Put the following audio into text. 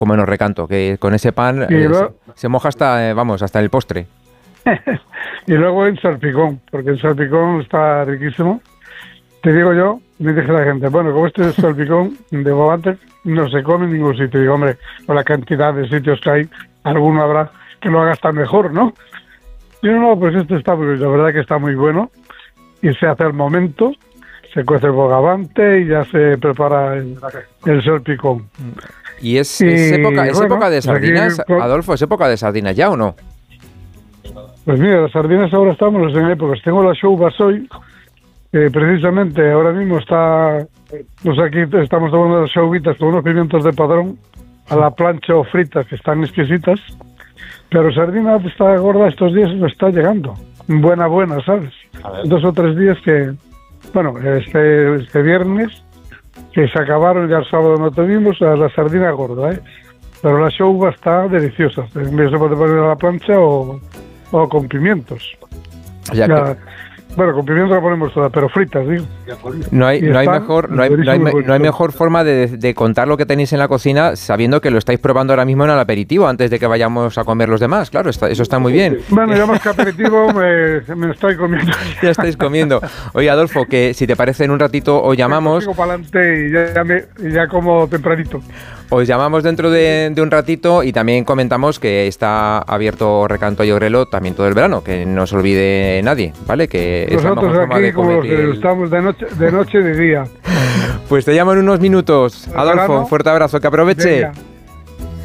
Como en los Recanto, que con ese pan se moja hasta, hasta el postre. Y luego en salpicón, porque el salpicón está riquísimo. Te digo yo, me dice la gente, bueno, como este salpicón de Bogante no se come en ningún sitio. Digo, hombre, con la cantidad de sitios que hay, alguno habrá que lo haga hasta mejor, ¿no? Y no, pues este está muy, la verdad que está muy bueno. Y se hace al momento, se cuece el bogavante y ya se prepara el salpicón. ¿Y es época de sardinas, aquí, Adolfo? ¿Es época de sardinas ya o no? Pues mira, las sardinas ahora estamos en épocas. Tengo la Xougas hoy, precisamente ahora mismo está, pues aquí estamos tomando las xouguitas con unos pimientos de padrón a la plancha o fritas, que están exquisitas. Pero sardina está gorda estos días, no está llegando. Buena, ¿sabes? 2 o 3 días que, bueno, este viernes, que se acabaron, ya el sábado no tuvimos, la sardina gorda, Pero la xouga está deliciosa. En vez de poder poner a la plancha o con pimientos. Bueno, con pimientos la ponemos toda, pero fritas, digo. No hay mejor forma de contar lo que tenéis en la cocina sabiendo que lo estáis probando ahora mismo en el aperitivo antes de que vayamos a comer los demás. Claro, eso está muy bien. Bueno, ya más que aperitivo me estoy comiendo. Ya estáis comiendo. Oye, Adolfo, que si te parece en un ratito os llamamos. Sigo para adelante y ya como tempranito. Os llamamos dentro de un ratito y también comentamos que está abierto Recanto y Ogrelo también todo el verano, que no se olvide nadie, ¿vale? Que es la mejor forma de como estamos de noche y de día. Pues te llamo en unos minutos. Adolfo, un fuerte abrazo, que aproveche. Venga.